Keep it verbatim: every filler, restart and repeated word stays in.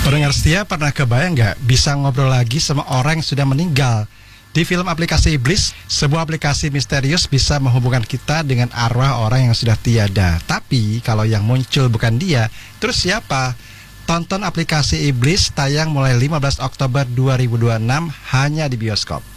Pendengar setia, pernah kebayang nggak bisa ngobrol lagi sama orang yang sudah meninggal? Di film aplikasi Iblis, sebuah aplikasi misterius bisa menghubungkan kita dengan arwah orang yang sudah tiada. Tapi kalau yang muncul bukan dia, terus siapa? Tonton aplikasi Iblis tayang mulai lima belas Oktober dua ribu dua puluh enam hanya di bioskop.